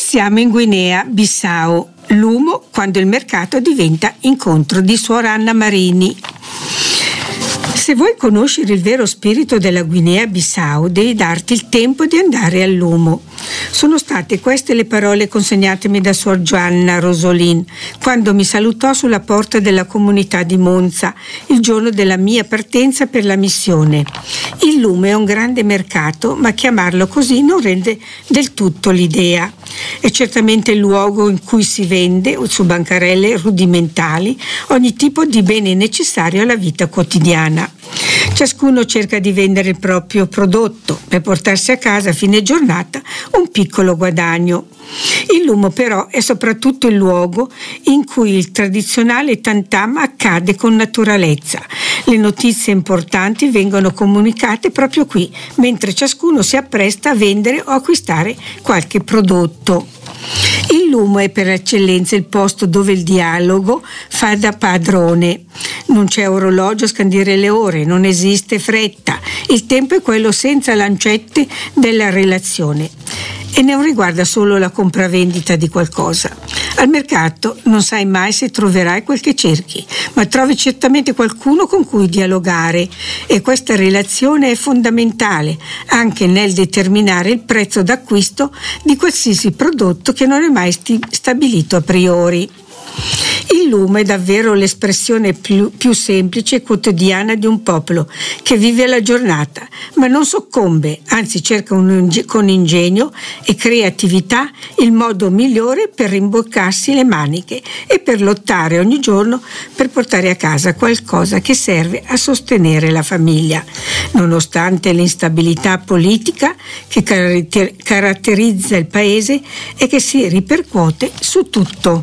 Siamo in Guinea-Bissau, l'umo quando il mercato diventa incontro di Suor Anna Marini. Se vuoi conoscere il vero spirito della Guinea-Bissau, devi darti il tempo di andare all'umo. Sono state queste le parole consegnatemi da Suor Gianna Rosolin quando mi salutò sulla porta della comunità di Monza il giorno della mia partenza per la missione. Il lume è un grande mercato, ma chiamarlo così non rende del tutto l'idea. È certamente il luogo in cui si vende, su bancarelle rudimentali, ogni tipo di bene necessario alla vita quotidiana. Ciascuno cerca di vendere il proprio prodotto per portarsi a casa a fine giornata un piccolo guadagno. Il lumo però è soprattutto il luogo in cui il tradizionale tantam accade con naturalezza. Le notizie importanti vengono comunicate proprio qui, mentre ciascuno si appresta a vendere o acquistare qualche prodotto. Il lumo è per eccellenza il posto dove il dialogo fa da padrone. Non c'è orologio a scandire le ore, non esiste fretta. Il tempo è quello senza lancette della relazione. E non riguarda solo la compravendita di qualcosa. Al mercato non sai mai se troverai quel che cerchi, ma trovi certamente qualcuno con cui dialogare e questa relazione è fondamentale anche nel determinare il prezzo d'acquisto di qualsiasi prodotto che non è mai stabilito a priori. Il lume è davvero l'espressione più semplice e quotidiana di un popolo che vive la giornata, ma non soccombe, anzi cerca con ingegno e creatività il modo migliore per rimboccarsi le maniche e per lottare ogni giorno per portare a casa qualcosa che serve a sostenere la famiglia, nonostante l'instabilità politica che caratterizza il paese e che si ripercuote su tutto.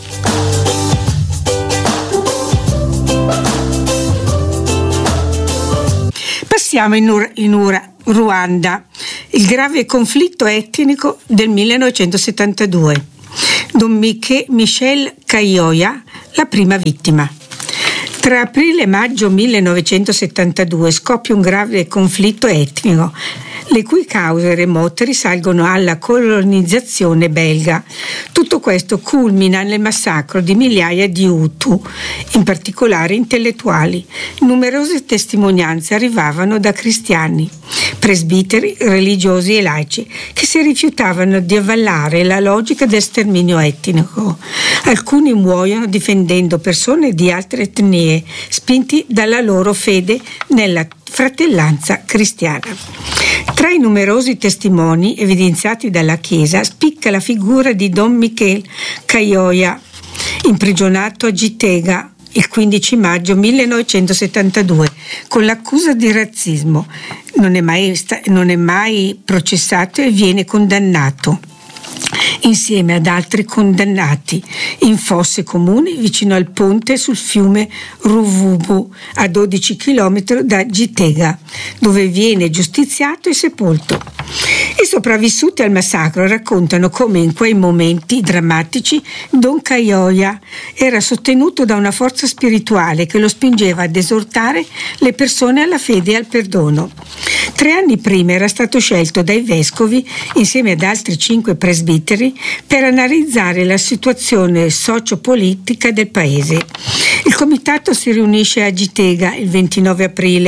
Passiamo in Ruanda, il grave conflitto etnico del 1972. Don Michel Kayoya, la prima vittima. Tra aprile e maggio 1972 scoppia un grave conflitto etnico, le cui cause remote risalgono alla colonizzazione belga. Tutto questo culmina nel massacro di migliaia di Hutu, in particolare intellettuali. Numerose testimonianze arrivavano da cristiani, presbiteri, religiosi e laici che si rifiutavano di avallare la logica del sterminio etnico. Alcuni muoiono difendendo persone di altre etnie, spinti dalla loro fede nella fratellanza cristiana. Tra i numerosi testimoni evidenziati dalla Chiesa spicca la figura di Don Michel Kayoya, imprigionato a Gitega il 15 maggio 1972 con l'accusa di razzismo. Non è mai processato e viene condannato insieme ad altri condannati in fosse comuni vicino al ponte sul fiume Ruvubu a 12 km da Gitega, dove viene giustiziato e sepolto. I sopravvissuti al massacro raccontano come in quei momenti drammatici Don Kayoya era sostenuto da una forza spirituale che lo spingeva ad esortare le persone alla fede e al perdono. 3 anni prima era stato scelto dai vescovi, insieme ad altri 5 presbiteri, per analizzare la situazione sociopolitica del paese. Il comitato si riunisce a Gitega il 29 aprile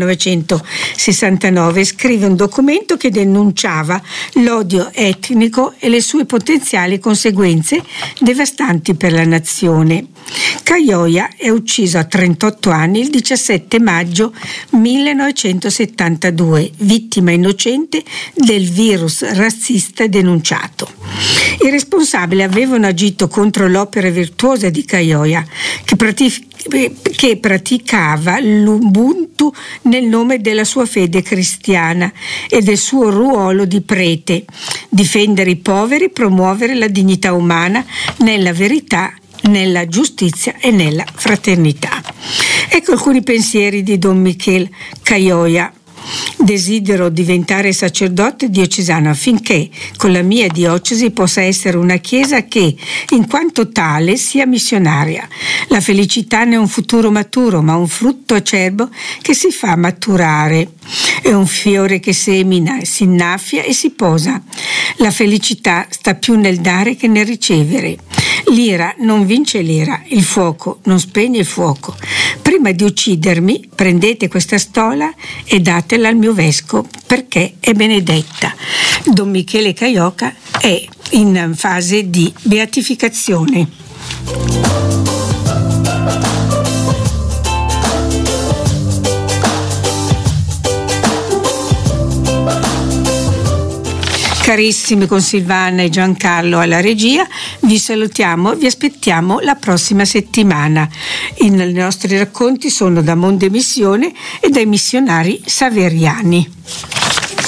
1969 e scrive un documento che denunciava l'odio etnico e le sue potenziali conseguenze devastanti per la nazione. Kayoya è ucciso a 38 anni il 17 maggio 1972, vittima innocente del virus razzista denunciato. I responsabili avevano agito contro l'opera virtuosa di Kayoya, che praticava l'Ubuntu nel nome della sua fede cristiana e del suo ruolo di prete, difendere i poveri, promuovere la dignità umana nella verità, nella giustizia e nella fraternità. Ecco alcuni pensieri di Don Michel Kayoya. Desidero diventare sacerdote diocesano affinché con la mia diocesi possa essere una chiesa che, in quanto tale, sia missionaria. La felicità non è un futuro maturo, ma un frutto acerbo che si fa maturare. È un fiore che semina, si innaffia e si posa. La felicità sta più nel dare che nel ricevere. L'ira non vince l'ira, il fuoco non spegne il fuoco. Prima di uccidermi, prendete questa stola e datela al mio vescovo, perché è benedetta. Don Michele Caioca è in fase di beatificazione. Carissimi, con Silvana e Giancarlo alla regia, vi salutiamo, vi aspettiamo la prossima settimana. I nostri racconti sono da Monde Missione e dai missionari saveriani.